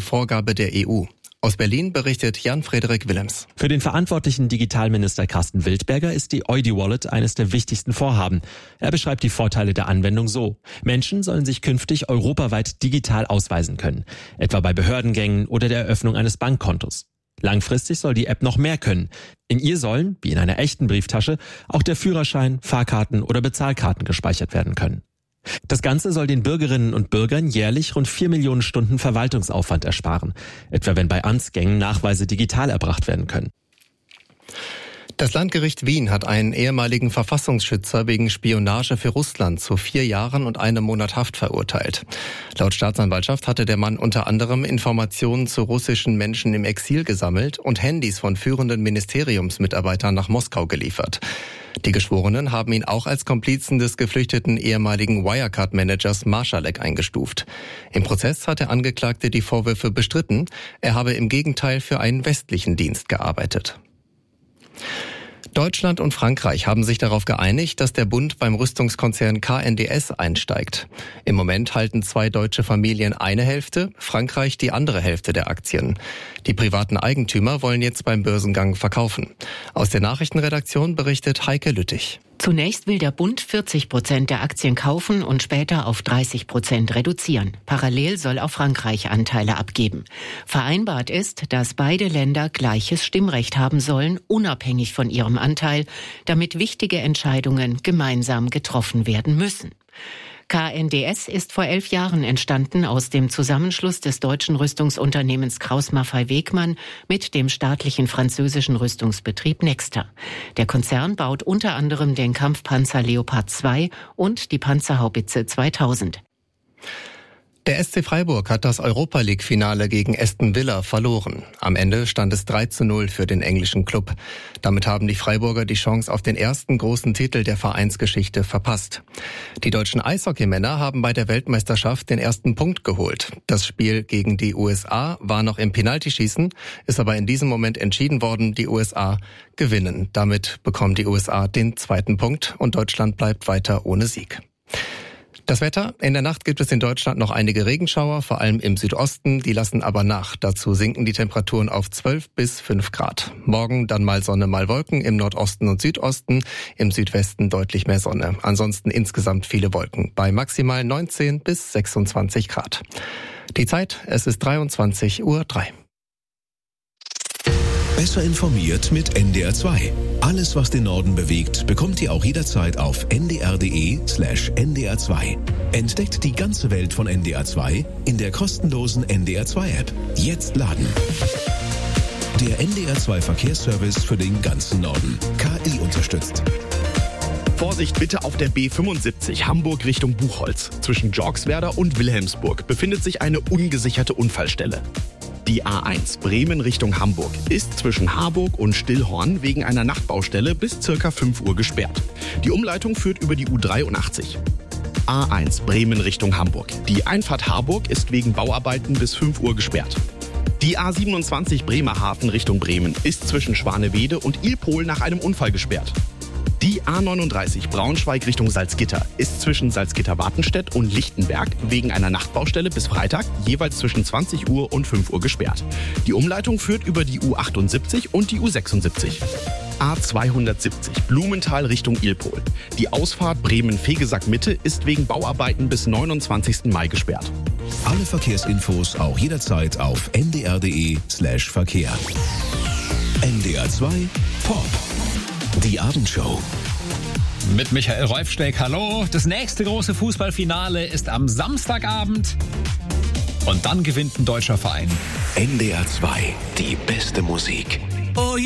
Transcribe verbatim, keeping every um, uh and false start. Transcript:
Vorgabe der E U. Aus Berlin berichtet Jan-Frederik Willems. Für den verantwortlichen Digitalminister Carsten Wildberger ist die Eudi-Wallet eines der wichtigsten Vorhaben. Er beschreibt die Vorteile der Anwendung so: Menschen sollen sich künftig europaweit digital ausweisen können, etwa bei Behördengängen oder der Eröffnung eines Bankkontos. Langfristig soll die App noch mehr können. In ihr sollen, wie in einer echten Brieftasche, auch der Führerschein, Fahrkarten oder Bezahlkarten gespeichert werden können. Das Ganze soll den Bürgerinnen und Bürgern jährlich rund vier Millionen Stunden Verwaltungsaufwand ersparen, etwa wenn bei Amtsgängen Nachweise digital erbracht werden können. Das Landgericht Wien hat einen ehemaligen Verfassungsschützer wegen Spionage für Russland zu vier Jahren und einem Monat Haft verurteilt. Laut Staatsanwaltschaft hatte der Mann unter anderem Informationen zu russischen Menschen im Exil gesammelt und Handys von führenden Ministeriumsmitarbeitern nach Moskau geliefert. Die Geschworenen haben ihn auch als Komplizen des geflüchteten ehemaligen Wirecard-Managers Marschalek eingestuft. Im Prozess hat der Angeklagte die Vorwürfe bestritten. Er habe im Gegenteil für einen westlichen Dienst gearbeitet. Deutschland und Frankreich haben sich darauf geeinigt, dass der Bund beim Rüstungskonzern K N D S einsteigt. Im Moment halten zwei deutsche Familien eine Hälfte, Frankreich die andere Hälfte der Aktien. Die privaten Eigentümer wollen jetzt beim Börsengang verkaufen. Aus der Nachrichtenredaktion berichtet Heike Lüttich. Zunächst will der Bund vierzig Prozent der Aktien kaufen und später auf dreißig Prozent reduzieren. Parallel soll auch Frankreich Anteile abgeben. Vereinbart ist, dass beide Länder gleiches Stimmrecht haben sollen, unabhängig von ihrem Anteil, damit wichtige Entscheidungen gemeinsam getroffen werden müssen. K N D S ist vor elf Jahren entstanden aus dem Zusammenschluss des deutschen Rüstungsunternehmens Krauss-Maffei-Wegmann mit dem staatlichen französischen Rüstungsbetrieb Nexter. Der Konzern baut unter anderem den Kampfpanzer Leopard zwei und die Panzerhaubitze zweitausend. Der S C Freiburg hat das Europa-League-Finale gegen Aston Villa verloren. Am Ende stand es drei zu null für den englischen Klub. Damit haben die Freiburger die Chance auf den ersten großen Titel der Vereinsgeschichte verpasst. Die deutschen Eishockeymänner haben bei der Weltmeisterschaft den ersten Punkt geholt. Das Spiel gegen die U S A war noch im Penaltyschießen, ist aber in diesem Moment entschieden worden, die U S A gewinnen. Damit bekommen die U S A den zweiten Punkt und Deutschland bleibt weiter ohne Sieg. Das Wetter: In der Nacht gibt es in Deutschland noch einige Regenschauer, vor allem im Südosten. Die lassen aber nach. Dazu sinken die Temperaturen auf zwölf bis fünf Grad. Morgen dann mal Sonne, mal Wolken im Nordosten und Südosten. Im Südwesten deutlich mehr Sonne. Ansonsten insgesamt viele Wolken bei maximal neunzehn bis sechsundzwanzig Grad. Die Zeit: Es ist dreiundzwanzig Uhr drei. Besser informiert mit N D R zwei. Alles, was den Norden bewegt, bekommt ihr auch jederzeit auf n d r punkt d e slash n d r zwei. Entdeckt die ganze Welt von N D R zwei in der kostenlosen N D R zwei App. Jetzt laden. Der N D R zwei Verkehrsservice für den ganzen Norden. K I unterstützt. Vorsicht bitte auf der B fünfundsiebzig Hamburg Richtung Buchholz. Zwischen Jorxwerder und Wilhelmsburg befindet sich eine ungesicherte Unfallstelle. Die A eins Bremen Richtung Hamburg ist zwischen Harburg und Stillhorn wegen einer Nachtbaustelle bis circa fünf Uhr gesperrt. Die Umleitung führt über die U dreiundachtzig. A eins Bremen Richtung Hamburg. Die Einfahrt Harburg ist wegen Bauarbeiten bis fünf Uhr gesperrt. Die A siebenundzwanzig Bremerhaven Richtung Bremen ist zwischen Schwanewede und Ilpol nach einem Unfall gesperrt. Die A neununddreißig Braunschweig Richtung Salzgitter ist zwischen Salzgitter-Wartenstedt und Lichtenberg wegen einer Nachtbaustelle bis Freitag jeweils zwischen zwanzig Uhr und fünf Uhr gesperrt. Die Umleitung führt über die U achtundsiebzig und die U sechsundsiebzig. A zweihundertsiebzig Blumenthal Richtung Ilpol. Die Ausfahrt Bremen-Fegesack-Mitte ist wegen Bauarbeiten bis neunundzwanzigsten Mai gesperrt. Alle Verkehrsinfos auch jederzeit auf n d r punkt d e slash Verkehr. N D R zwei Pop. Die Abendshow. Mit Michael Räufsteck, hallo. Das nächste große Fußballfinale ist am Samstagabend. Und dann gewinnt ein deutscher Verein. N D R zwei, die beste Musik. Oh